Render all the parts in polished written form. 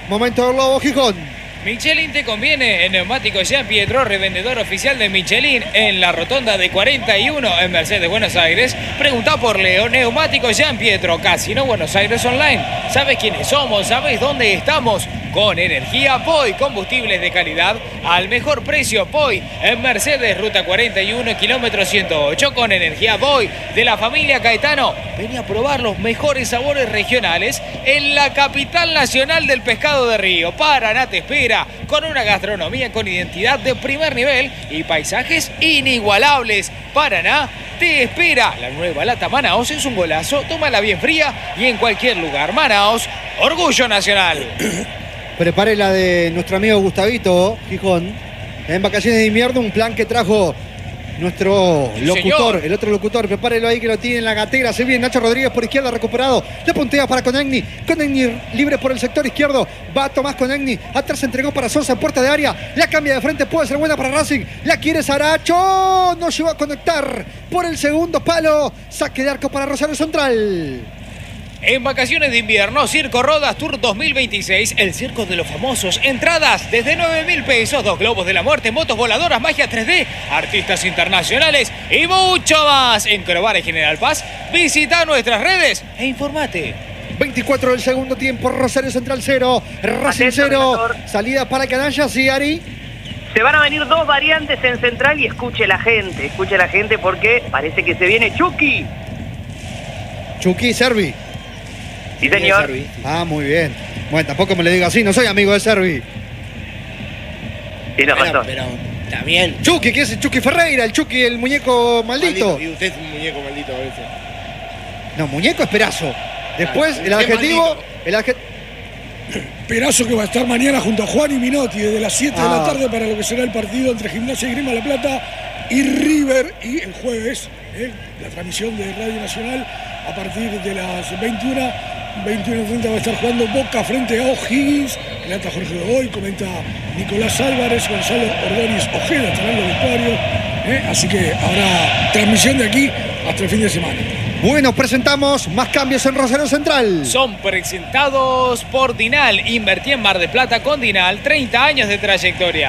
Momento del Lobo, Gijón. Michelin te conviene. En Neumáticos Jean Pietro, revendedor oficial de Michelin en la rotonda de 41 en Mercedes, Buenos Aires. Pregunta por Leo. Neumáticos Jean Pietro, Casino Buenos Aires Online. ¿Sabes quiénes somos? ¿Sabes dónde estamos? Con energía POI, combustibles de calidad al mejor precio. POI en Mercedes, ruta 41, kilómetro 108. Con energía POI de la familia Caetano. Vení a probar los mejores sabores regionales en la capital nacional del pescado de río. Paraná te espera con una gastronomía con identidad de primer nivel y paisajes inigualables. Paraná te espera. La nueva lata Manaos es un golazo. Tómala bien fría y en cualquier lugar. Manaos, orgullo nacional. Prepare la de nuestro amigo Gustavito, Gijón. En vacaciones de invierno, un plan que trajo nuestro locutor, señor. el otro locutor. Prepárelo ahí que lo tiene en la gatera. Se viene Nacho Rodríguez por izquierda, recuperado. La puntea para Conegni. Conegni libre por el sector izquierdo. Va Tomás Conegni. Atrás se entregó para Sosa en puerta de área. La cambia de frente, puede ser buena para Racing. La quiere Saracho. No llegó a conectar por el segundo palo. Saque de arco para Rosario Central. En vacaciones de invierno, Circo Rodas Tour 2026, el circo de los famosos. Entradas desde 9.000 pesos, 2 globos de la muerte, motos voladoras, magia 3D, artistas internacionales y mucho más. En Crobar y General Paz, visita nuestras redes e informate. 24 del segundo tiempo, Rosario Central 0, Racing 0. Salida para Canallas y Ari. Se van a venir dos variantes en Central y escuche la gente porque parece que se viene Chucky. Chucky Servi. Sí, señor. Ah, muy bien. Bueno, tampoco me le diga así, no soy amigo de Servi. Tiene razón. Pero está bien. Chucky, ¿qué es Chucky Ferreira? El Chucky, el muñeco maldito. Y usted es un muñeco maldito a veces. No, muñeco es Perazo. Después, el adjetivo. Perazo que va a estar mañana junto a Juan y Minotti desde las 7 de la tarde para lo que será el partido entre Gimnasia y Grima La Plata y River. Y el jueves, la transmisión de Radio Nacional a partir de las 21:30 va a estar jugando Boca frente a O'Higgins. Relata Jorge Godoy, comenta Nicolás Álvarez, Gonzalo Ordóñez Ojeda estarán en los vestuarios. Así que habrá transmisión de aquí hasta el fin de semana. Bueno, presentamos más cambios en Rosario Central. Son presentados por Dinal. Invertí en Mar del Plata con Dinal. 30 años de trayectoria.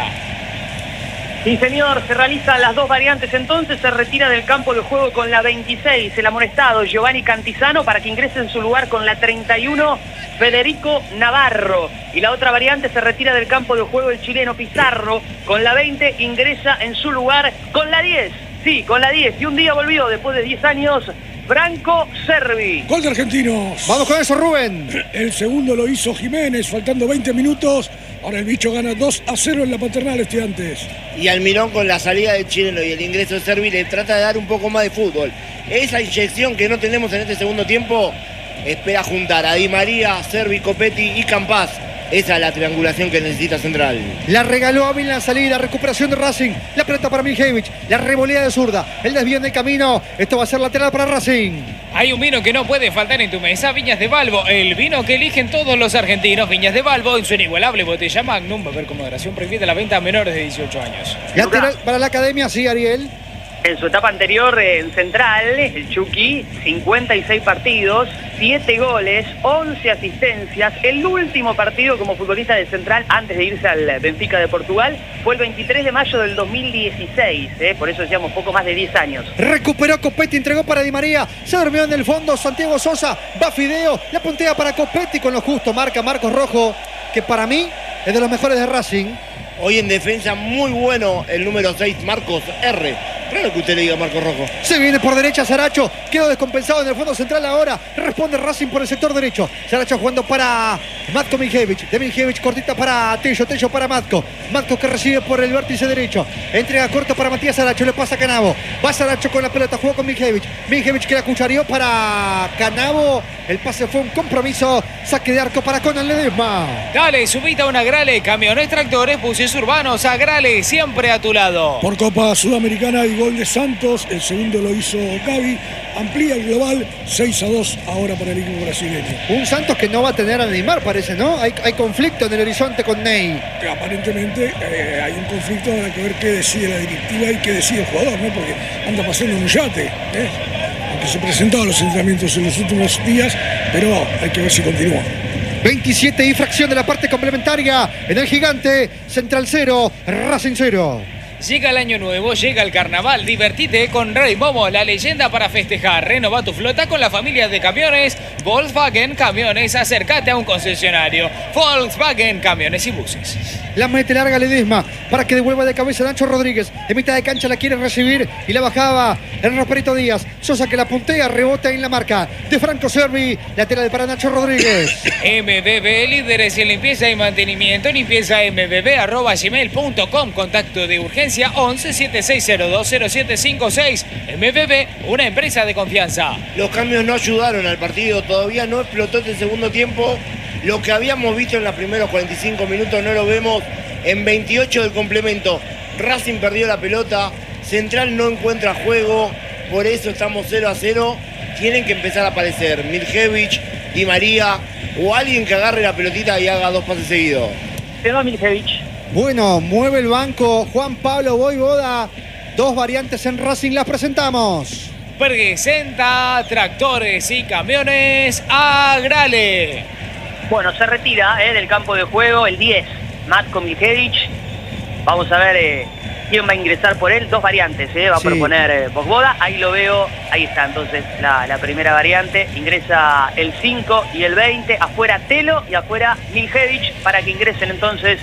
Sí, señor, se realizan las dos variantes. Entonces se retira del campo de juego con la 26, el amonestado Giovanni Cantizano, para que ingrese en su lugar con la 31, Federico Navarro. Y la otra variante, se retira del campo de juego el chileno Pizarro, con la 20 ingresa en su lugar con la 10. Sí, con la 10. Y un día volvió, después de 10 años, Franco Servi. Gol de Argentinos. Vamos con eso, Rubén. El segundo lo hizo Jiménez, faltando 20 minutos. Ahora el bicho gana 2-0 en la Paternal Estudiantes. Y Almirón, con la salida del chileno y el ingreso de Servi, le trata de dar un poco más de fútbol. Esa inyección que no tenemos en este segundo tiempo, espera juntar a Di María, Servi, Copetti y Campás. Esa es la triangulación que necesita Central. La regaló a en la salida, recuperación de Racing. La pelota para Miljevic, la revolea de zurda, el desvío en el camino. Esto va a ser lateral para Racing. Hay un vino que no puede faltar en tu mesa, Viñas de Balbo. El vino que eligen todos los argentinos. Viñas de Balbo en su inigualable botella Magnum. Va a haber con moderación prohibida la venta a menores de 18 años. Lateral para la academia, sí, Ariel. En su etapa anterior en Central, el Chucky, 56 partidos, 7 goles, 11 asistencias. El último partido como futbolista de Central antes de irse al Benfica de Portugal fue el 23 de mayo del 2016. Por eso decíamos poco más de 10 años. Recuperó Copetti, entregó para Di María. Se durmió en el fondo Santiago Sosa. Va Fideo, la puntea para Copetti con lo justo. Marca Marcos Rojo, que para mí es de los mejores de Racing. Hoy en defensa muy bueno el número 6, Marcos R. Raro que usted le diga Marcos Rojo. Se viene por derecha Saracho. Quedó descompensado en el fondo central ahora. Responde Racing por el sector derecho. Saracho jugando para Matko Miljevic. De Miljevic cortita para Tello. Tello para Matko. Matko que recibe por el vértice derecho. Entrega corto para Matías Saracho. Le pasa a Canavo. Va Saracho con la pelota. Jugó con Miljevic. Miljevic que la cuchareó para Canavo. El pase fue un compromiso. Saque de arco para Conan Ledesma. Dale, subite a una Grale. Camiones, tractores, buses urbanos. A Grale, siempre a tu lado. Por Copa Sudamericana y gol de Santos, el segundo lo hizo Gavi, amplía el global 6-2 ahora para el equipo brasileño. Un Santos que no va a tener a Neymar, parece, ¿no? Hay conflicto en el horizonte con Ney. Aparentemente hay un conflicto, habrá que ver qué decide la directiva y qué decide el jugador, ¿no? Porque anda pasando en un yate, aunque se presentó a los entrenamientos en los últimos días, pero hay que ver si continúa. 27 y fracción de la parte complementaria en el Gigante. Central 0, Racing 0. Llega el año nuevo, llega el carnaval, divertite con Rey Momo, la leyenda para festejar. Renova tu flota con la familia de camiones Volkswagen Camiones. Acércate a un concesionario Volkswagen Camiones y Buses. La mete larga Ledesma para que devuelva de cabeza Nacho Rodríguez. En mitad de cancha la quiere recibir y la bajaba el Rosperito Díaz. Sosa que la puntea, rebota en la marca de Franco Servi. Lateral para Nacho Rodríguez. MBB, líderes en limpieza y mantenimiento. Limpieza mbb@gmail.com. Contacto de urgencia 11 7602 0756. MBB, una empresa de confianza. Los cambios no ayudaron al partido, todavía no explotó este segundo tiempo. Lo que habíamos visto en los primeros 45 minutos no lo vemos en 28 del complemento. Racing perdió la pelota, Central no encuentra juego, por eso estamos 0-0. Tienen que empezar a aparecer Miljevich, Di María o alguien que agarre la pelotita y haga 2 pases seguidos. Se va Miljevich. Bueno, mueve el banco Juan Pablo Voivoda. 2 variantes en Racing, las presentamos. Presenta Tractores y Camiones Agrale. Bueno, se retira del campo de juego el 10, Matko Miljevich. Vamos a ver quién va a ingresar por él. 2 variantes, va a proponer Voivoda. Ahí lo veo, ahí está entonces la primera variante. Ingresa el 5 y el 20. Afuera Telo y afuera Miljevich para que ingresen entonces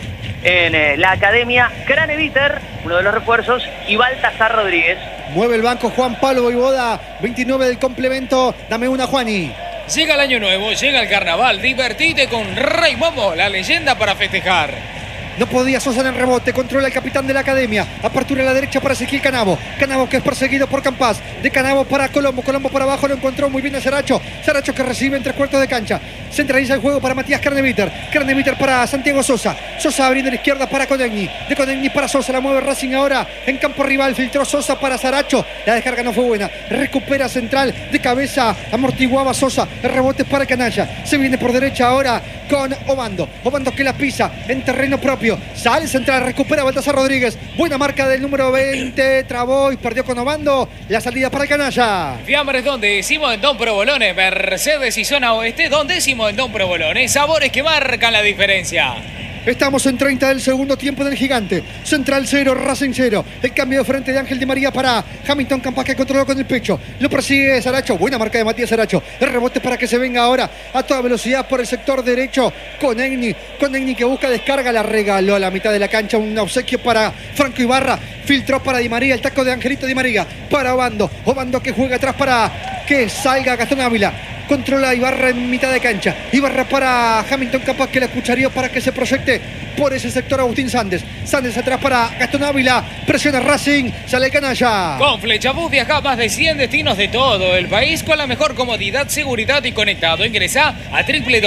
en la academia Craneviter, uno de los refuerzos, y Baltasar Rodríguez. Mueve el banco Juan Pablo Voivoda. 29 del complemento. Dame una, Juani. Llega el año nuevo, llega el carnaval, divertite con Rey Momo, la leyenda para festejar. No podía Sosa en el rebote, controla el capitán de la academia. Apertura a la derecha para Ezequiel Canavo. Canavo que es perseguido por Campás. De Canavo para Colombo. Colombo para abajo, lo encontró muy bien a Saracho. Saracho que recibe en 3/4 de cancha. Centraliza el juego para Matías Craneviter. Craneviter para Santiago Sosa. Sosa abriendo a la izquierda para Conegni. De Conegni para Sosa. La mueve Racing ahora en campo rival. Filtró Sosa para Saracho. La descarga no fue buena. Recupera Central de cabeza. Amortiguaba Sosa. El rebote es para Canalla. Se viene por derecha ahora con Obando. Obando que la pisa en terreno propio. Sale Central, recupera Baltasar Rodríguez. Buena marca del número 20. Trabó y perdió con Obando. La salida para el Canalla. Fiambres Don décimo en Don Provolone. Mercedes y Zona Oeste. Don décimo en Don Provolone. Sabores que marcan la diferencia. Estamos en 30 del segundo tiempo del Gigante. Central 0, Racing 0. El cambio de frente de Ángel Di María para Hamilton Campas, que controló con el pecho. Lo persigue Saracho. Buena marca de Matías Saracho. El rebote para que se venga ahora a toda velocidad por el sector derecho. Conegni que busca descarga. La regaló a la mitad de la cancha. Un obsequio para Franco Ibarra. Filtró para Di María. El taco de Angelito Di María. Para Obando. Obando que juega atrás para que salga Gastón Ávila. Controla Ibarra en mitad de cancha. Ibarra para Hamilton Campas, que la escucharía para que se proyecte por ese sector Agustín Sandes. Sandes atrás para Gastón Ávila. Presiona Racing. Sale Canalla. Con Flechabús viaja a más de 100 destinos de todo el país con la mejor comodidad, seguridad y conectado. Ingresa a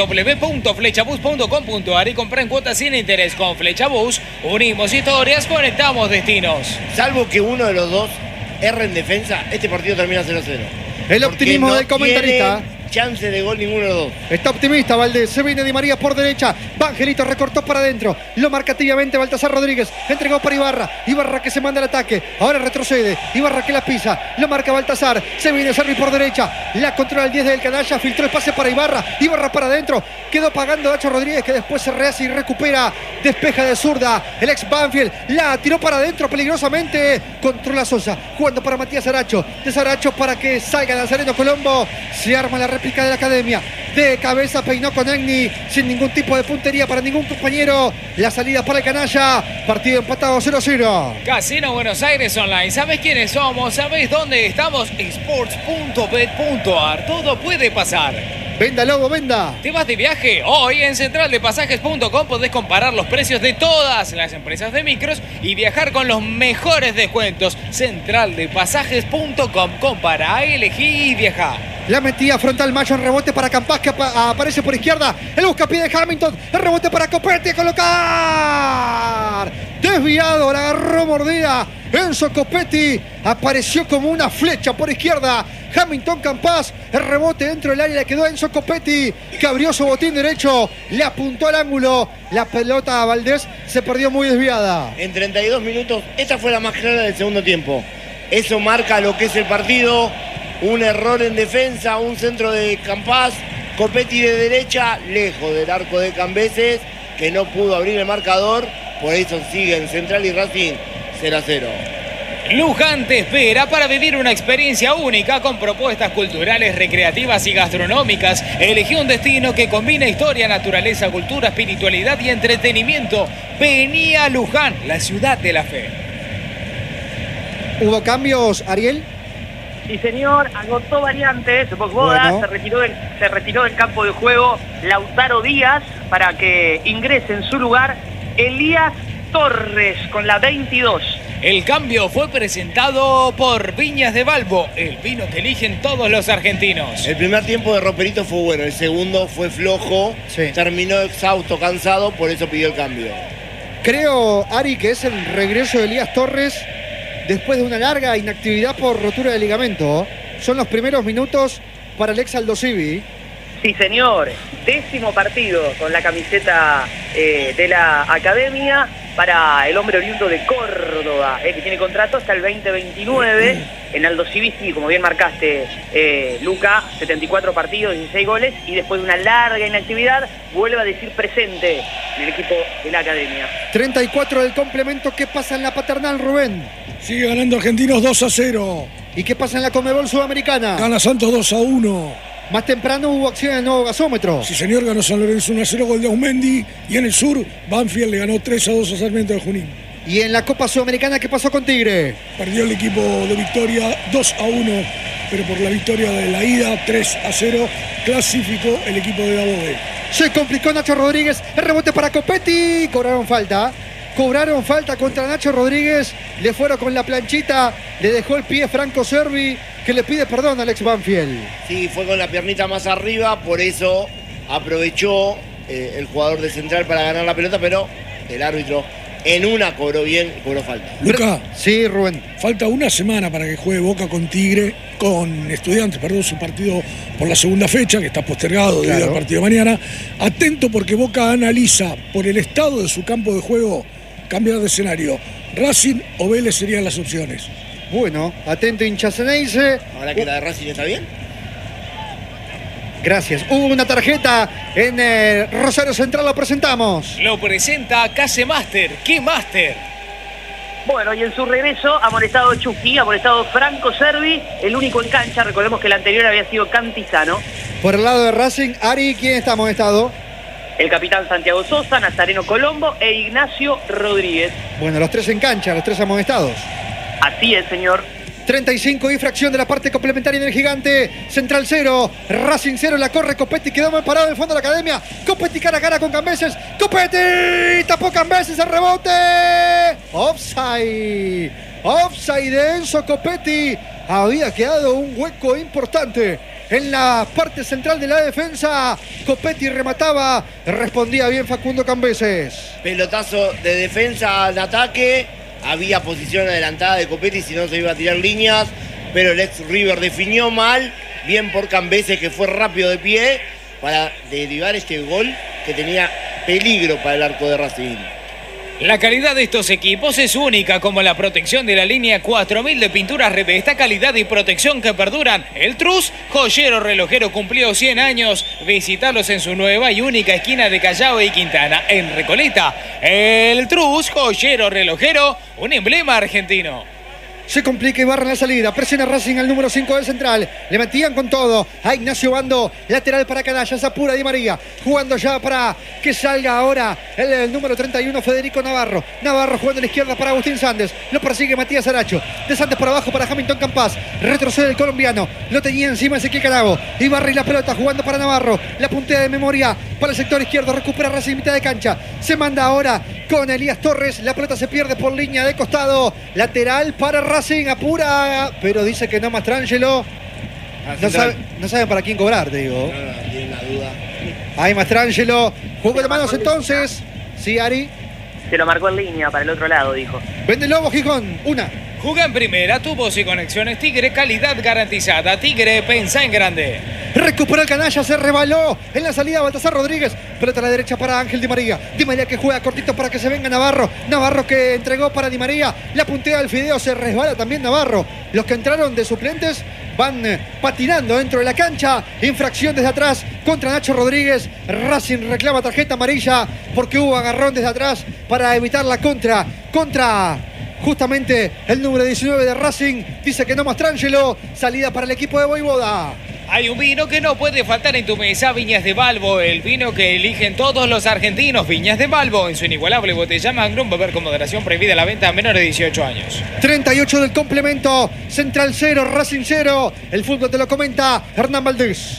www.flechabus.com.ar y compra en cuotas sin interés. Con Flechabús unimos historias, conectamos destinos. Salvo que uno de los dos erre en defensa, este partido termina 0-0. El optimismo del comentarista. Chance de gol ninguno de los dos. Está optimista Valdés. Se viene Di María por derecha. Vangelito recortó para adentro. Lo marca tibiamente Baltasar Rodríguez. Entregó para Ibarra. Ibarra que se manda al ataque. Ahora retrocede. Ibarra que la pisa. Lo marca Baltasar. Se viene Servi por derecha. La controla el 10 del Canalla. Filtró el pase para Ibarra. Ibarra para adentro. Quedó pagando Nacho Rodríguez, que después se rehace y recupera. Despeja de zurda. El ex Banfield. La tiró para adentro peligrosamente. Controla Sosa. Jugando para Matías Saracho. De Saracho para que salga Nazareno Colombo. Se arma la réplica de la academia. De cabeza peinó Conegni, sin ningún tipo de puntería para ningún compañero. La salida para el Canalla. Partido empatado 0-0. Casino Buenos Aires Online. ¿Sabes quiénes somos? ¿Sabes dónde estamos? Sports.bet.ar. Todo puede pasar. Venda, Lobo, venda. ¿Te vas de viaje? Hoy en centraldepasajes.com podés comparar los precios de todas las empresas de micros y viajar con los mejores descuentos. Centraldepasajes.com. Compara, elegí y viaja. La metía frontal Mayo en rebote para Campás, que aparece por izquierda. El buscapié de Hamilton. El rebote para Copetti. Colocar. Desviado. La agarró mordida. Enzo Copetti apareció como una flecha por izquierda. Hamilton Campás. El rebote dentro del área le quedó a Enzo Copetti, que abrió su botín derecho. Le apuntó al ángulo. La pelota a Valdés se perdió muy desviada. En 32 minutos, esta fue la más clara del segundo tiempo. Eso marca lo que es el partido. Un error en defensa, un centro de Campás Copetti de derecha, lejos del arco de Cambeses, que no pudo abrir el marcador. Por eso siguen Central y Racing 0-0. Luján te espera para vivir una experiencia única con propuestas culturales, recreativas y gastronómicas. Elegí un destino que combina historia, naturaleza, cultura, espiritualidad y entretenimiento. Vení a Luján, la ciudad de la fe. ¿Hubo cambios, Ariel? Sí, señor, agotó variantes. Boda Bueno. se retiró del campo de juego Lautaro Díaz para que ingrese en su lugar Elías Torres con la 22. El cambio fue presentado por Viñas de Balbo, el vino que eligen todos los argentinos. El primer tiempo de Roperito fue bueno, el segundo fue flojo, Sí. terminó exhausto, cansado, por eso pidió el cambio. Creo, Ari, que es el regreso de Elías Torres después de una larga inactividad por rotura de ligamento. Son los primeros minutos para el ex Aldo Civi. Sí, señor. 10º partido con la camiseta de la academia para el hombre oriundo de Córdoba, que tiene contrato hasta el 2029. En Aldo Civi, sí, como bien marcaste, Luca, 74 partidos, 16 goles, y después de una larga inactividad, vuelve a decir presente en el equipo de la academia. 34 del complemento. ¿Qué pasa en la paternal, Rubén? Sigue ganando Argentinos 2-0. ¿Y qué pasa en la Conmebol Sudamericana? Gana Santos 2-1. Más temprano hubo acción en el nuevo gasómetro. Sí, señor, ganó San Lorenzo 1-0, gol de Aumendi. Y en el sur, Banfield le ganó 3-2 a Sarmiento de Junín. Y en la Copa Sudamericana, ¿qué pasó con Tigre? Perdió el equipo de Victoria 2-1, pero por la victoria de la ida 3-0 clasificó el equipo de Dabode. Se complicó Nacho Rodríguez. El rebote para Copetti. Cobraron falta contra Nacho Rodríguez. Le fueron con la planchita. Le dejó el pie Franco Cervi, que le pide perdón al ex Banfield. Sí, fue con la piernita más arriba, por eso aprovechó el jugador de Central para ganar la pelota, pero el árbitro en una cobró bien, cobró falta. Luca, Sí, Rubén. falta una semana para que juegue Boca con Tigre, con Estudiantes, perdón, su partido por la segunda fecha, que está postergado debido Claro. al partido de mañana. Atento porque Boca analiza por el estado de su campo de juego cambiar de escenario. Racing o Vélez serían las opciones. Bueno, atento hincha Ceneice. Ahora que la de Racing está bien. Gracias. Hubo una tarjeta en Rosario Central, lo presentamos. Lo presenta Case Master. ¿Qué Master? Bueno, y en su regreso, amonestado Chucky, amonestado Franco Cervi, el único en cancha. Recordemos que el anterior había sido Cantizano. Por el lado de Racing, Ari, ¿quién está amonestado? El capitán Santiago Sosa, Nazareno Colombo e Ignacio Rodríguez. Bueno, los tres en cancha, los tres amonestados. Así es, señor. 35 y fracción de la parte complementaria del Gigante. Central 0, Racing 0, la corre Copetti, quedó mal parado en el fondo de la academia. Copetti cara a cara con Cambeses. Copetti, tapó Cambeses, el rebote. Offside. Offside de Enzo Copetti. Había quedado un hueco importante en la parte central de la defensa. Copetti remataba, respondía bien Facundo Cambeses. Pelotazo de defensa al ataque. Había posición adelantada de Copetti, si no se iba a tirar líneas, pero el ex River definió mal, bien por Cambeses, que fue rápido de pie para derivar este gol que tenía peligro para el arco de Racing. La calidad de estos equipos es única, como la protección de la línea 4000 de pinturas Revesta, calidad y protección que perduran. El Trus, joyero relojero, cumplió 100 años. Visitarlos en su nueva y única esquina de Callao y Quintana, en Recoleta. El Trus, joyero relojero, un emblema argentino. Se complica y barra en la salida. Presiona Racing al número 5 del Central. Le metían con todo a Ignacio Bando. Lateral para Canalla. Se apura Di María. Jugando ya para que salga ahora el número 31, Federico Navarro. Navarro jugando a la izquierda para Agustín Sandes. Lo persigue Matías Aracho. De Sandes por abajo para Hamilton Campas. Retrocede el colombiano. Lo tenía encima Ezequiel Carago. Y barra y la pelota jugando para Navarro. La puntea de memoria para el sector izquierdo. Recupera Racing mitad de cancha. Se manda ahora con Elías Torres. La pelota se pierde por línea de costado. Lateral para Racing, apura, pero dice que no Mastrangelo. No saben para quién cobrar, te digo. No tiene una duda. Ahí Mastrangelo. Juego de manos entonces. Sí, Ari. Se lo marcó en línea para el otro lado, dijo. Vende Lobo Gijón. Una. Juega en primera, tubos y conexiones Tigre, calidad garantizada. Tigre, pensá en grande. Recuperó el Canalla, se rebaló en la salida Baltasar Rodríguez. Pelota a la derecha para Ángel Di María. Di María que juega cortito para que se venga Navarro. Navarro que entregó para Di María. La puntea del Fideo, se resbala también Navarro. Los que entraron de suplentes van patinando dentro de la cancha. Infracción desde atrás contra Nacho Rodríguez. Racing reclama tarjeta amarilla porque hubo agarrón desde atrás para evitar la contra justamente el número 19 de Racing. Dice que no Mastrangelo. Salida para el equipo de Voivoda. Hay un vino que no puede faltar en tu mesa, Viñas de Balbo, el vino que eligen todos los argentinos. Viñas de Balbo, en su inigualable botella Magnum, beber con moderación, prohibida la venta a menores de 18 años. 38 del complemento, Central 0, Racing 0. El fútbol te lo comenta Hernán Valdés.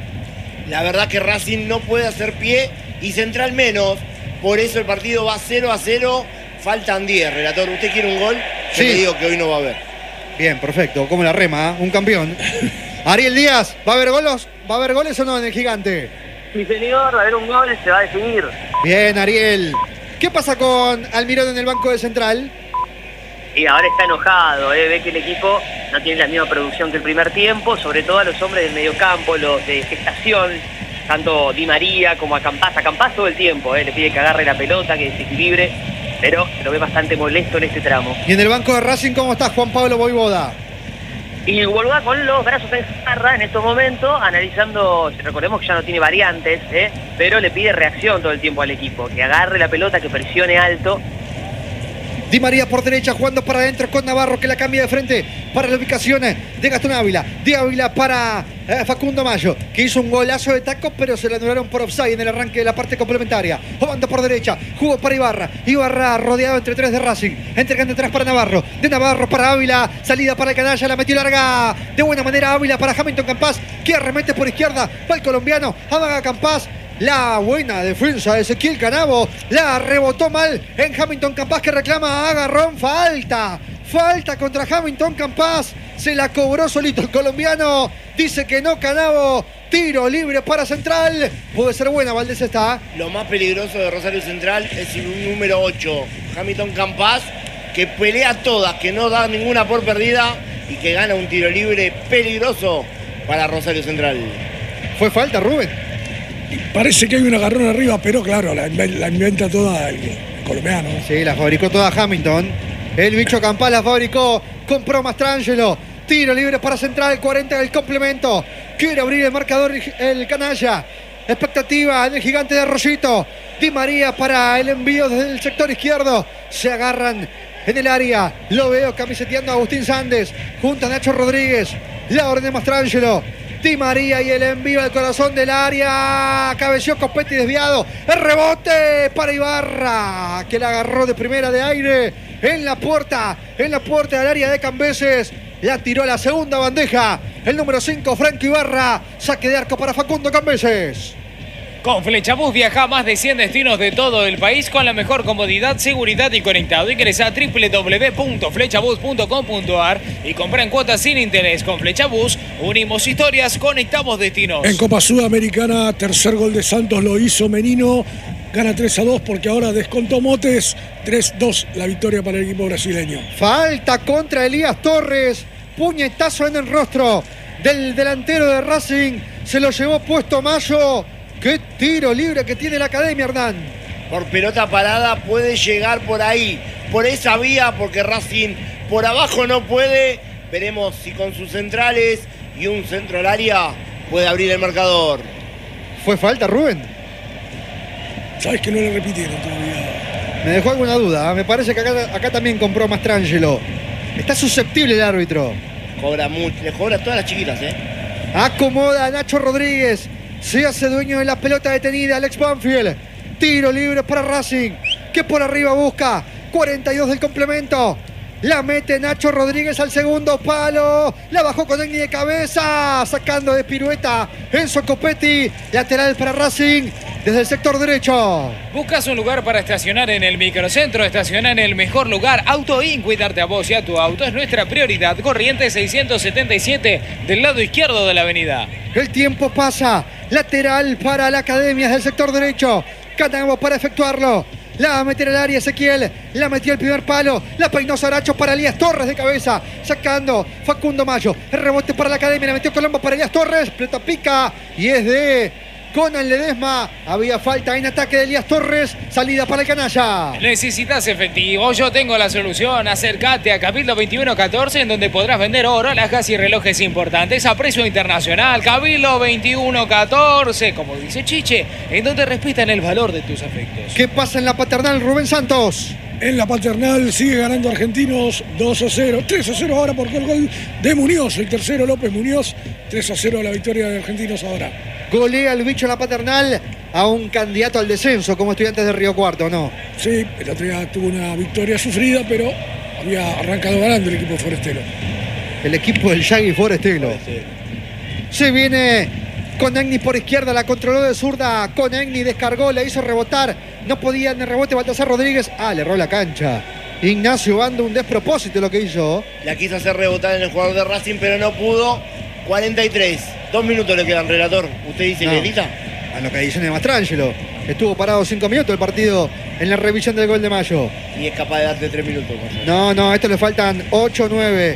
La verdad que Racing no puede hacer pie y Central menos. Por eso el partido va 0-0. Faltan 10, relator. ¿Usted quiere un gol? Sí. Yo le digo que hoy no va a haber. Bien, perfecto. Como la rema, un campeón. Ariel Díaz, ¿va a haber goles? ¿Va a haber goles o no en el Gigante? Sí, señor, va a haber un gol, se va a definir. Bien, Ariel. ¿Qué pasa con Almirón en el banco de Central? Y ahora está enojado, ve que el equipo no tiene la misma producción que el primer tiempo, sobre todo a los hombres del mediocampo, los de gestación, tanto Di María como a Campás. A Campás todo el tiempo, le pide que agarre la pelota, que desequilibre, pero se lo ve bastante molesto en este tramo. Y en el banco de Racing, ¿cómo está Juan Pablo Voivoda? Y Voivoda con los brazos en jarra en estos momentos, analizando, recordemos que ya no tiene variantes, pero le pide reacción todo el tiempo al equipo, que agarre la pelota, que presione alto. Di María por derecha, jugando para adentro con Navarro, que la cambia de frente para la ubicación de Gastón Ávila. De Ávila para Facundo Mayo, que hizo un golazo de taco, pero se le anularon por offside en el arranque de la parte complementaria. Jugando por derecha, jugó para Ibarra. Ibarra rodeado entre tres de Racing, entregando atrás para Navarro. De Navarro para Ávila, salida para el canalla, la metió larga. De buena manera Ávila para Hamilton Campás, que arremete por izquierda, va el colombiano, amaga Campás. La buena defensa de Ezequiel Canavo, la rebotó mal en Hamilton Campás, que reclama agarrón, falta contra Hamilton Campás, se la cobró solito el colombiano, dice que no Canavo, tiro libre para Central, puede ser buena, Valdés está. Lo más peligroso de Rosario Central es el número 8, Hamilton Campás, que pelea todas, que no da ninguna por perdida y que gana un tiro libre peligroso para Rosario Central. ¿Fue falta, Rubén? Parece que hay un agarrón arriba, pero claro, la inventa toda el colombiano. Sí, la fabricó toda Hamilton. El bicho Campás la fabricó, compró Mastrangelo. Tiro libre para Central, 40 del complemento. Quiere abrir el marcador el canalla. Expectativa en el Gigante de Arroyito. Di María para el envío desde el sector izquierdo. Se agarran en el área. Lo veo camiseteando a Agustín Sández junto a Nacho Rodríguez. La orden de Mastrangelo. Di María y el envío al corazón del área. Cabeció Copetti desviado. El rebote para Ibarra, que la agarró de primera de aire en la puerta del área de Cambeses. La tiró a la segunda bandeja. El número 5, Franco Ibarra. Saque de arco para Facundo Cambeses. Con Flechabús viaja a más de 100 destinos de todo el país con la mejor comodidad, seguridad y conectado. Ingresa a www.flechabús.com.ar y compra en cuotas sin interés. Con Flechabús unimos historias, conectamos destinos. En Copa Sudamericana, tercer gol de Santos lo hizo Menino. Gana 3-2 porque ahora descontó Motes. 3-2 la victoria para el equipo brasileño. Falta contra Elías Torres. Puñetazo en el rostro del delantero de Racing. Se lo llevó puesto Mayo. ¡Qué tiro libre que tiene la Academia, Hernán! Por pelota parada puede llegar por ahí, por esa vía, porque Racing por abajo no puede. Veremos si con sus centrales y un centro al área puede abrir el marcador. ¿Fue falta, Rubén? Sabes que no le repitieron todavía. Me dejó alguna duda. Me parece que acá también compró Mastrangelo. Está susceptible el árbitro. Cobra mucho, le cobra a todas las chiquitas, Acomoda a Nacho Rodríguez. Se hace dueño de la pelota detenida Alex Banfield. Tiro libre para Racing, que por arriba busca. 42 del complemento. La mete Nacho Rodríguez al segundo palo. La bajó con Egni de cabeza. Sacando de pirueta Enzo Copetti. Lateral para Racing desde el sector derecho. ¿Buscas un lugar para estacionar en el microcentro? Estaciona en el mejor lugar. AutoIn, cuidarte a vos y a tu auto es nuestra prioridad. Corrientes 677 del lado izquierdo de la avenida. El tiempo pasa. Lateral para la Academia desde el sector derecho. Canavo para efectuarlo. La va a meter al área Ezequiel. La metió el primer palo. La peinó Saracho para Elías Torres de cabeza. Sacando Facundo Mayo. El rebote para la Academia. La metió Colombo para Elías Torres. Pelota pica. Y es de Conan Ledesma. Había falta en ataque de Elías Torres. Salida para el canalla. ¿Necesitas efectivo? Yo tengo la solución. Acércate a Cabildo 2114, en donde podrás vender oro, alhajas y relojes importantes a precio internacional. Cabildo 2114, como dice Chiche, en donde respetan el valor de tus afectos. ¿Qué pasa en la Paternal, Rubén Santos? En la Paternal sigue ganando Argentinos 2-0. 3-0 ahora por el gol de Muñoz. El tercero, López Muñoz. 3-0 la victoria de Argentinos ahora. Golea el bicho en la Paternal a un candidato al descenso como Estudiantes de Río Cuarto, ¿no? Sí, el otro día tuvo una victoria sufrida, pero había arrancado ganando el equipo forestero. El equipo del Yagui Forestelo. Se viene Conegni por izquierda, la controló de zurda. Conegni descargó, la hizo rebotar. No podía en el rebote Baltasar Rodríguez. Le erró la cancha. Ignacio Bando, un despropósito lo que hizo. La quiso hacer rebotar en el jugador de Racing, pero no pudo. 43. 2 minutos le quedan, relator. ¿Usted dice No. que grita? A lo que dice Mastrangelo. Estuvo parado 5 minutos el partido en la revisión del gol de Mayo. Y es capaz de darte 3 minutos. No, a esto le faltan 8-9.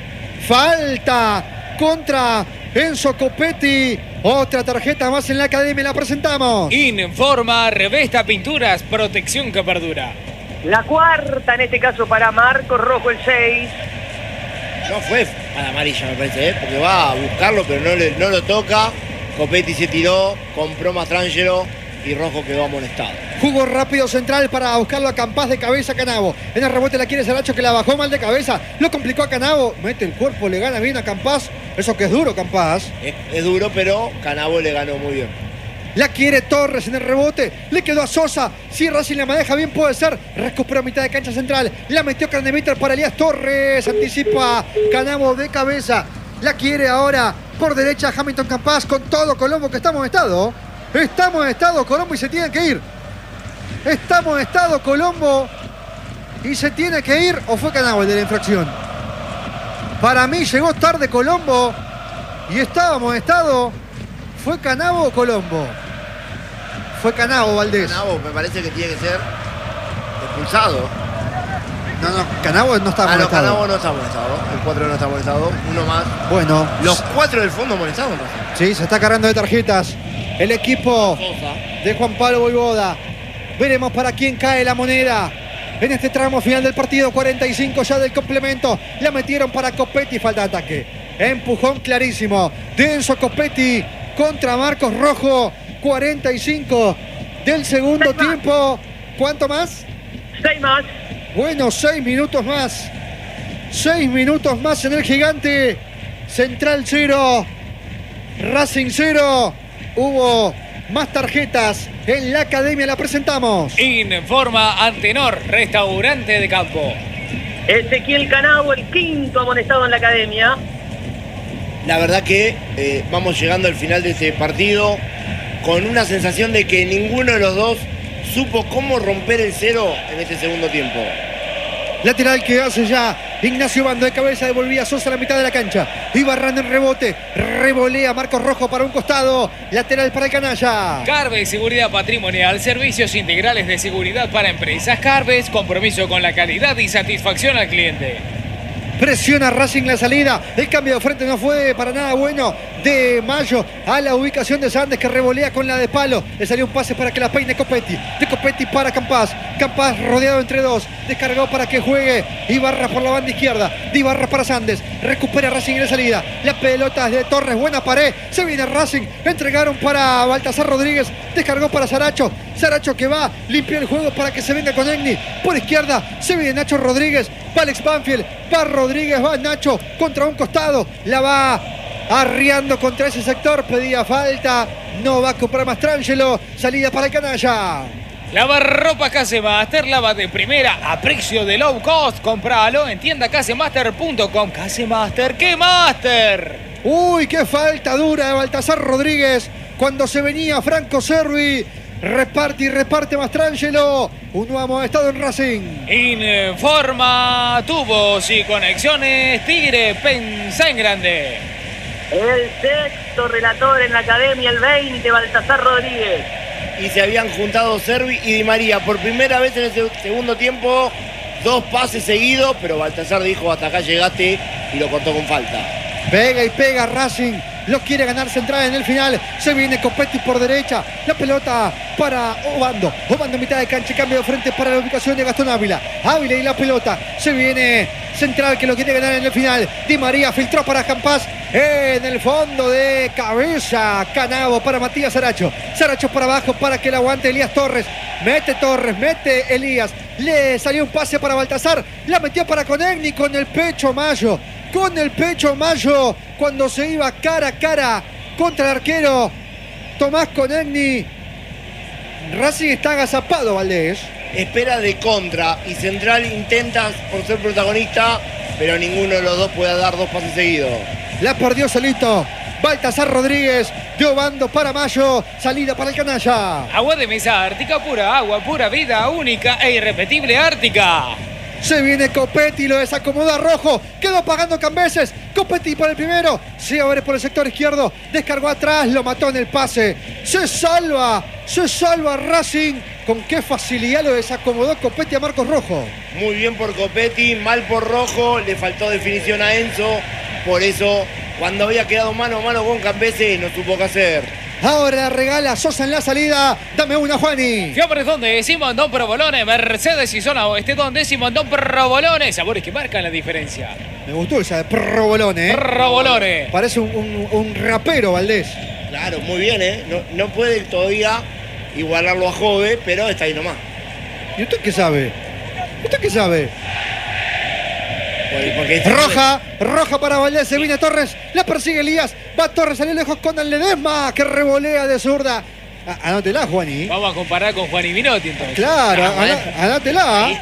Falta contra Enzo Copetti. Otra tarjeta más en la academia, la presentamos. Informa Revesta Pinturas, protección que perdura. La cuarta en este caso para Marcos Rojo, el 6. No fue a la amarilla, me parece, porque va a buscarlo, pero no lo toca. Copetti se tiró, compró Mastrangelo y Rojo quedó amonestado. Jugó rápido central para buscarlo a Campás de cabeza a Canavo. En el rebote la quiere Saracho, que la bajó mal de cabeza. Lo complicó a Canavo. Mete el cuerpo, le gana bien a Campás. Eso que es duro, Campás. Es duro, pero Canavo le ganó muy bien. La quiere Torres en el rebote. Le quedó a Sosa. Si Racing la maneja bien, puede ser. Recupera mitad de cancha central. La metió Craneviter para Elías Torres. Anticipa Canavo de cabeza. La quiere ahora por derecha Hamilton Campás con todo Colombo, que estamos en estado. Estamos en estado Colombo y se tiene que ir. Estamos en estado Colombo y se tiene que ir. ¿O fue Canavo el de la infracción? Para mí llegó tarde Colombo y estábamos en estado. ¿Fue Canavo o Colombo? Fue Canavo, Valdés. Canavo me parece que tiene que ser expulsado. No, Canavo no está No, amonestado. Canavo no está amonestado. El 4 no está amonestado. Uno más. Bueno, Los 4 del fondo amonestados. sí, se está cargando de tarjetas el equipo Sosa. de Juan Pablo Voivoda. Veremos para quién cae la moneda en este tramo final del partido. 45 ya del complemento. La metieron para Copetti, falta de ataque. Empujón clarísimo de Enzo Copetti contra Marcos Rojo. 45 del segundo tiempo. ¿Cuánto más? 6 más. Bueno, 6 minutos más. 6 minutos más en el Gigante. Central 0. Racing 0. Hubo más tarjetas en la academia, la presentamos. Informa Antenor, restaurante de campo. Ezequiel Canavo, el quinto amonestado en la academia. La verdad que vamos llegando al final de este partido con una sensación de que ninguno de los dos supo cómo romper el cero en este segundo tiempo. Lateral que hace ya Ignacio Bando de cabeza, devolvía a Sosa a la mitad de la cancha. Iba Arrando en rebote, revolea Marcos Rojo para un costado. Lateral para el canalla. Carves Seguridad Patrimonial, servicios integrales de seguridad para empresas. Carves, compromiso con la calidad y satisfacción al cliente. Presiona Racing la salida. El cambio de frente no fue para nada bueno de Mayo a la ubicación de Sandes, que revolea con la de palo. Le salió un pase para que la peine Copetti. De Copetti para Campás. Campás rodeado entre dos. Descargó para que juegue Ibarra por la banda izquierda. De Ibarra para Sandes. Recupera Racing en la salida. La pelota de Torres. Buena pared. Se viene Racing. Entregaron para Baltasar Rodríguez. Descargó para Saracho. Saracho que va. Limpia el juego para que se venga con Egni. Por izquierda se viene Nacho Rodríguez. Va Alex Banfield. Va Rodríguez. Va Nacho contra un costado. La va arriando contra ese sector. Pedía falta. No va a comprar Mastrangelo. Salida para el canalla. Lavarropas Casemaster, lava de primera a precio de low cost. Compralo en tienda casemaster.com. Casemaster, ¿qué master? Uy, qué falta dura de Baltasar Rodríguez cuando se venía Franco Cervi. Reparte y reparte Mastrangelo. Un nuevo amonestado en Racing. Informa tubos y conexiones Tigre, pensá en grande. El sexto relator en la academia, el 20, Baltasar Rodríguez. Y se habían juntado Cervi y Di María por primera vez en el segundo tiempo. 2 pases seguidos, pero Baltasar dijo hasta acá llegaste y lo cortó con falta. Pega y pega Racing lo quiere ganar Central en el final. Se viene Copetti por derecha, la pelota para Obando en mitad de cancha, cambio de frente para la ubicación de Gastón Ávila y la pelota, se viene Central que lo quiere ganar en el final. Di María filtró para Campás, en el fondo de cabeza Canavo para Matías Saracho para abajo para que la aguante Elías Torres, mete Elías, le salió un pase para Baltasar, la metió para Conegni con el pecho Mayo, cuando se iba cara a cara contra el arquero Tomás Conegni. Racing está agazapado, Valdés. Espera de contra y Central intenta por ser protagonista, pero ninguno de los dos puede dar 2 pases seguidos. La perdió solito Baltasar Rodríguez, de Obando para Mayo, salida para el canalla. Agua de mesa Ártica, pura agua, pura vida, única e irrepetible Ártica. Se viene Copetti, lo desacomoda Rojo, quedó pagando Cambeses. Copetti por el primero, se abre por el sector izquierdo, descargó atrás, lo mató en el pase. Se salva Racing. Con qué facilidad lo desacomodó Copetti a Marcos Rojo. Muy bien por Copetti, mal por Rojo, le faltó definición a Enzo, por eso cuando había quedado mano a mano con Cambeses no supo qué hacer. Ahora regala Sosa en la salida. Dame una, Juani. Fiambres donde Simondón Provolone, Mercedes y zona oeste donde Simondón Provolone. Sabores que marcan la diferencia. Me gustó esa de Provolone. Provolone. Parece un rapero, Valdés. Claro, muy bien, no puede todavía igualarlo a Jove, pero está ahí nomás. ¿Y usted qué sabe? Porque Roja para Valdés, se viene Torres, la persigue Elías, va Torres, salió lejos con el Ledesma, que revolea de zurda. Anótela, Juani. Vamos a comparar con Juan y Minotti entonces. Claro, anótela.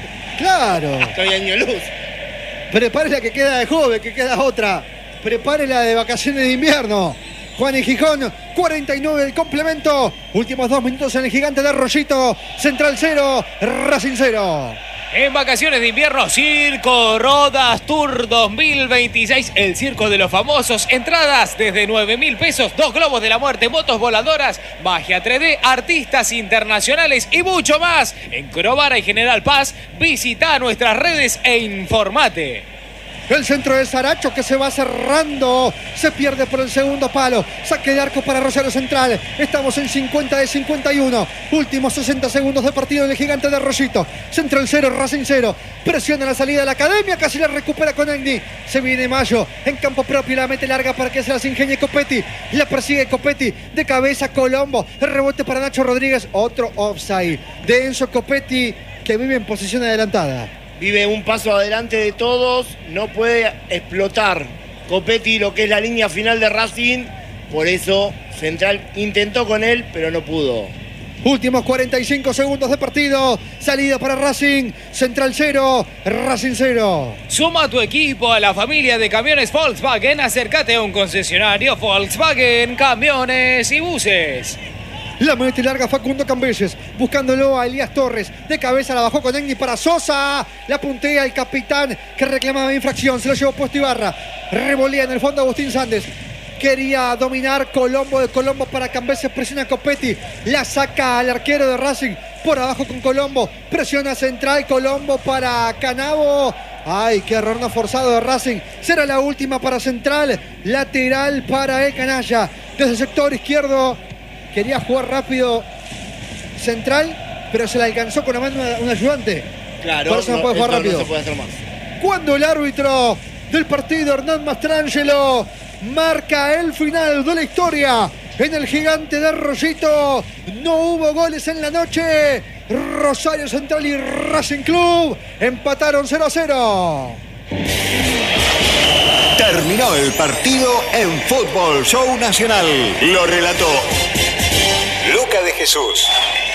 Claro. Estoy año luz. Prepare la que queda de Jove, que queda otra. Prepare la de vacaciones de invierno. Juan y Gijón, 49 del complemento. Últimos 2 minutos en el Gigante de Arroyito. Central 0, Racing 0. En vacaciones de invierno, Circo Rodas Tour 2026, el circo de los famosos. Entradas desde 9.000 pesos, 2 globos de la muerte, motos voladoras, magia 3D, artistas internacionales y mucho más. En Corobara y General Paz, visita nuestras redes e informate. El centro de Saracho que se va cerrando. Se pierde por el segundo palo. Saque de arco para Rosario Central. Estamos en 50 de 51. Últimos 60 segundos de partido del Gigante de Arroyito. Central 0, Racing 0. Presiona la salida de la academia. Casi la recupera con Agni. Se viene Mayo en campo propio. La mete larga para que se las ingenie Copetti. La persigue Copetti. De cabeza Colombo. El rebote para Nacho Rodríguez. Otro offside de Enzo Copetti, que vive en posición adelantada. Vive un paso adelante de todos, no puede explotar Copetti lo que es la línea final de Racing, por eso Central intentó con él, pero no pudo. Últimos 45 segundos de partido, salida para Racing, Central 0, Racing 0. Suma tu equipo a la familia de camiones Volkswagen, acércate a un concesionario Volkswagen, camiones y buses. La mete larga Facundo Cambeses, buscándolo a Elías Torres. De cabeza la bajó con Egni para Sosa. La puntea el capitán que reclamaba infracción. Se lo llevó puesto Ibarra. Revolea en el fondo Agustín Sández. Quería dominar Colombo, de Colombo para Cambeses. Presiona Copetti. La saca al arquero de Racing. Por abajo con Colombo. Presiona Central. Colombo para Canavo. Ay, qué error no forzado de Racing. Será la última para Central. Lateral para el canalla. Desde el sector izquierdo. Quería jugar rápido Central, pero se le alcanzó con la mano un ayudante. Claro, por eso no puede jugar rápido. No se puede hacer más. Cuando el árbitro del partido, Hernán Mastrangelo, marca el final de la historia en el Gigante de Arroyito. No hubo goles en la noche. Rosario Central y Racing Club empataron 0-0. Terminó el partido en Fútbol Show Nacional. Lo relató Luca de Jesús.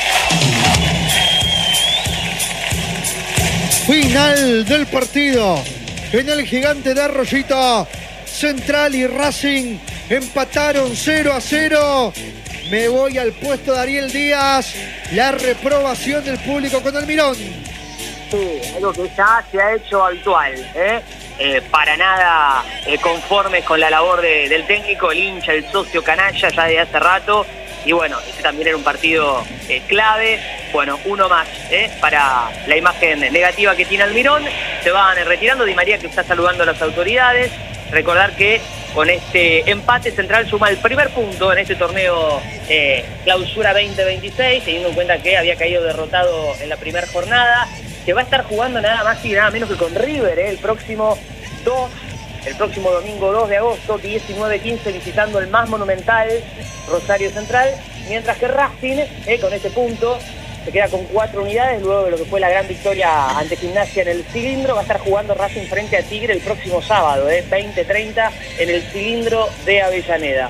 Final del partido en el Gigante de Arroyito. Central y Racing empataron 0-0. Me voy al puesto de Ariel Díaz. La reprobación del público con Almirón. Sí, algo que ya se ha hecho habitual, para nada conformes con la labor del técnico, el hincha, el socio canalla ya de hace rato. Y bueno, este también era un partido clave. Bueno, uno más para la imagen negativa que tiene Almirón. Se van retirando. Di María, que está saludando a las autoridades. Recordar que Con este empate, Central suma el primer punto en este torneo Clausura 2026, teniendo en cuenta que había caído derrotado en la primera jornada. Se va a estar jugando nada más y nada menos que con River el próximo domingo 2 de agosto, 19:15, visitando el más monumental Rosario Central, mientras que Racing, con este punto, se queda con 4 unidades luego de lo que fue la gran victoria ante Gimnasia en el Cilindro. Va a estar jugando Racing frente a Tigre el próximo sábado, 20:30, en el Cilindro de Avellaneda.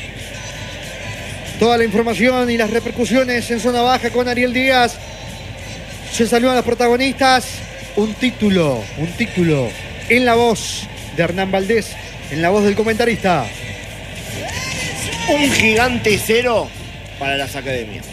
Toda la información y las repercusiones en zona baja con Ariel Díaz. Se saludan a los protagonistas. Un título en la voz de Hernán Valdés, en la voz del comentarista. Un gigante 0 para las academias.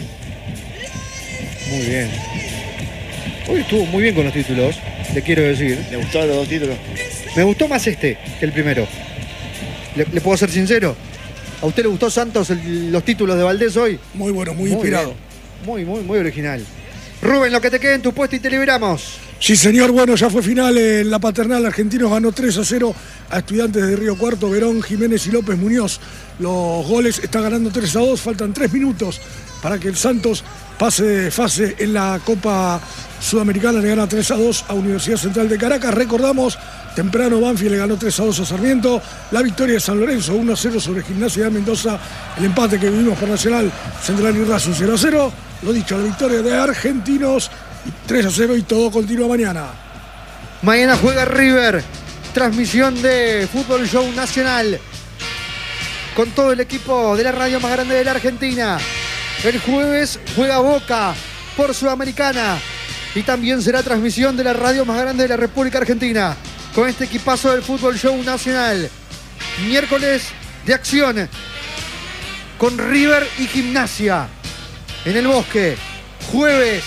Muy bien. Hoy estuvo muy bien con los títulos, le quiero decir. ¿Le gustaron los 2 títulos? Me gustó más este que el primero. ¿Le puedo ser sincero? ¿A usted le gustó, Santos, los títulos de Valdés hoy? Muy bueno, muy inspirado. Muy original. Rubén, lo que te quede en tu puesto y te liberamos. Sí, señor. Bueno, ya fue final en la Paternal. Argentinos ganó 3-0 a Estudiantes de Río Cuarto. Verón, Jiménez y López Muñoz. Los goles está ganando 3-2. Faltan 3 minutos para que el Santos pase de fase en la Copa Sudamericana. Le gana 3-2 a Universidad Central de Caracas. Recordamos, temprano Banfield le ganó 3-2 a Sarmiento. La victoria de San Lorenzo 1-0 sobre Gimnasia de Mendoza. El empate que vivimos por Nacional, Central y Racing 0-0. Lo dicho, la victoria de Argentinos 3-0 y todo continúa mañana. Mañana juega River. Transmisión de Fútbol Show Nacional con todo el equipo de la radio más grande de la Argentina. El jueves juega Boca por Sudamericana y también será transmisión de la radio más grande de la República Argentina con este equipazo del Fútbol Show Nacional. Miércoles de acción con River y Gimnasia en el Bosque. Jueves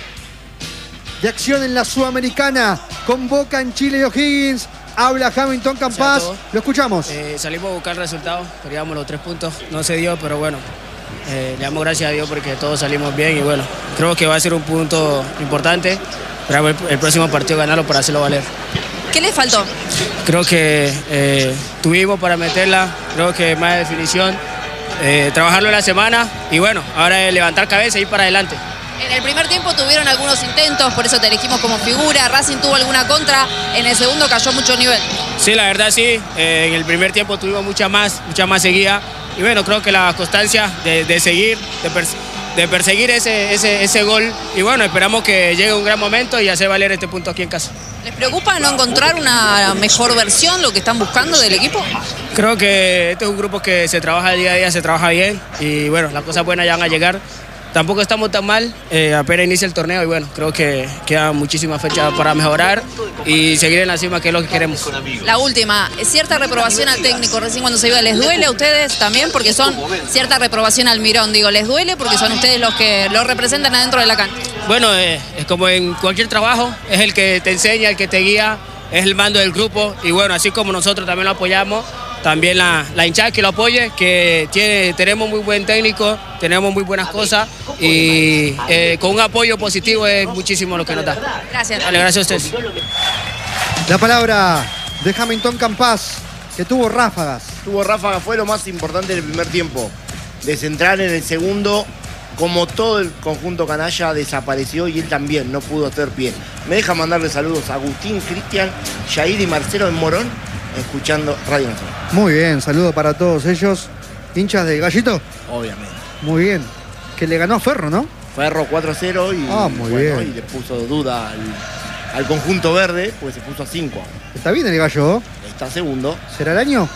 de acción en la Sudamericana con Boca en Chile y O'Higgins. Habla Hamilton Campas. Lo escuchamos. Salimos a buscar el resultado. Queríamos los 3 puntos. No se dio, pero bueno. Le damos gracias a Dios porque todos salimos bien y bueno, creo que va a ser un punto importante para el próximo partido ganarlo para hacerlo valer. ¿Qué le faltó? Creo que tuvimos para meterla, creo que más definición, trabajarlo en la semana y bueno, ahora es levantar cabeza y ir para adelante. En el primer tiempo tuvieron algunos intentos, por eso te elegimos como figura. Racing tuvo alguna contra, en el segundo cayó mucho nivel. Sí, la verdad sí, en el primer tiempo tuvimos mucha más seguida. Y bueno, creo que la constancia de seguir, de perseguir ese gol. Y bueno, esperamos que llegue un gran momento y hacer valer este punto aquí en casa. ¿Les preocupa no encontrar una mejor versión, lo que están buscando del equipo? Creo que este es un grupo que se trabaja día a día, se trabaja bien. Y bueno, las cosas buenas ya van a llegar. Tampoco estamos tan mal, apenas inicia el torneo y bueno, creo que quedan muchísimas fechas para mejorar y seguir en la cima, que es lo que queremos. La última, cierta reprobación al técnico recién cuando se iba, ¿les duele a ustedes también? Porque son cierta reprobación al Mirón, digo, ¿les duele? Porque son ustedes los que lo representan adentro de la cancha. Bueno, es como en cualquier trabajo, es el que te enseña, el que te guía, es el mando del grupo y bueno, así como nosotros también lo apoyamos, también la hinchada que lo apoye, que tenemos muy buen técnico, tenemos muy buenas cosas y con un apoyo positivo es muchísimo lo que nos da. Gracias. Vale, gracias a ustedes. La palabra de Hamilton Campas, que tuvo ráfagas. Tuvo ráfagas, fue lo más importante del primer tiempo. De Central en el segundo, como todo el conjunto canalla, desapareció y él también no pudo hacer pie. Me deja mandarle saludos a Agustín, Cristian, Yair y Marcelo en Morón, escuchando Radio Nacional. Muy bien, saludo para todos ellos. ¿Hinchas de Gallito? Obviamente. Muy bien. Que le ganó a Ferro, ¿no? Ferro 4-0 y, muy bien. Y le puso duda al conjunto verde, pues se puso a 5. Está bien el Gallo. Está segundo. ¿Será el año?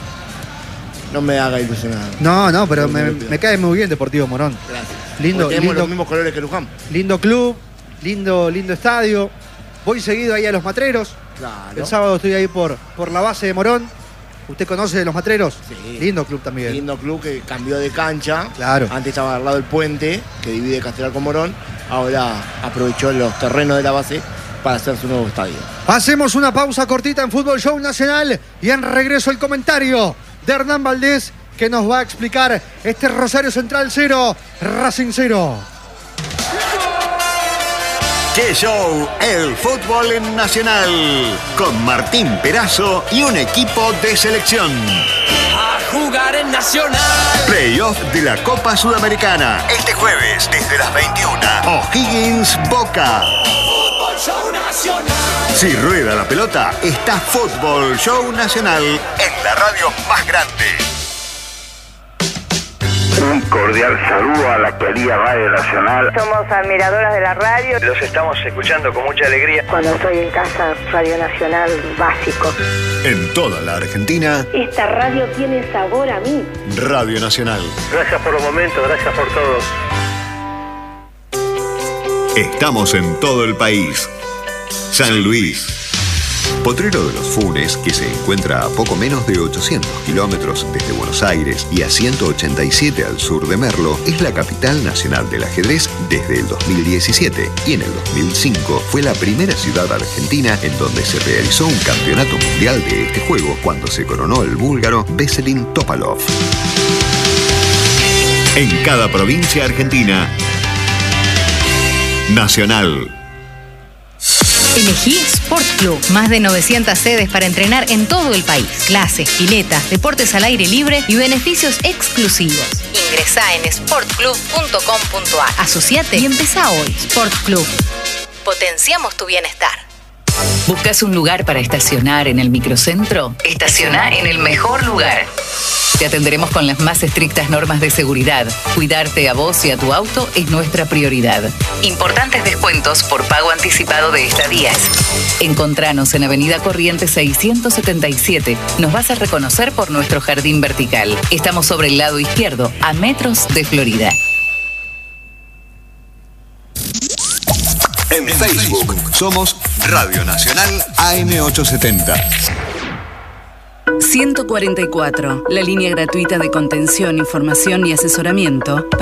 No me haga ilusionar. No, pero me cae muy bien Deportivo Morón. Gracias. Lindo, tenemos los mismos colores que Luján. Lindo club, lindo estadio. Voy seguido ahí a Los Matreros. Claro. El sábado estoy ahí por la base de Morón. ¿Usted conoce Los Matreros? Sí. Lindo club también. Lindo club que cambió de cancha. Claro. Antes estaba al lado del puente, que divide Castelar con Morón. Ahora aprovechó los terrenos de la base para hacer su nuevo estadio. Hacemos una pausa cortita en Fútbol Show Nacional y en regreso el comentario de Hernán Valdés, que nos va a explicar este Rosario Central 0, Racing 0. ¡Qué show! El fútbol en Nacional. Con Martín Perazo y un equipo de selección. A jugar en Nacional. Playoff de la Copa Sudamericana. Este jueves, desde las 21. O'Higgins Boca. Fútbol Show Nacional. Si rueda la pelota, está Fútbol Show Nacional en la radio más grande. Un cordial saludo a la querida Radio Nacional. Somos admiradoras de la radio. Los estamos escuchando con mucha alegría. Cuando estoy en casa, Radio Nacional básico. En toda la Argentina, esta radio tiene sabor a mí. Radio Nacional. Gracias por los momentos, gracias por todo. Estamos en todo el país. San Luis. Potrero de los Funes, que se encuentra a poco menos de 800 kilómetros desde Buenos Aires y a 187 al sur de Merlo, es la capital nacional del ajedrez desde el 2017 y en el 2005 fue la primera ciudad argentina en donde se realizó un campeonato mundial de este juego cuando se coronó el búlgaro Veselin Topalov. En cada provincia argentina, Nacional. Elegí Sport Club. Más de 900 sedes para entrenar en todo el país. Clases, piletas, deportes al aire libre y beneficios exclusivos. Ingresá en sportclub.com.ar. Asociate y empezá hoy. Sport Club. Potenciamos tu bienestar. ¿Buscas un lugar para estacionar en el microcentro? Estaciona en el mejor lugar. Te atenderemos con las más estrictas normas de seguridad. Cuidarte a vos y a tu auto es nuestra prioridad. Importantes descuentos por pago anticipado de estadías. Encontranos en Avenida Corrientes 677. Nos vas a reconocer por nuestro jardín vertical. Estamos sobre el lado izquierdo, a metros de Florida. En Facebook somos Radio Nacional AM870. 144, la línea gratuita de contención, información y asesoramiento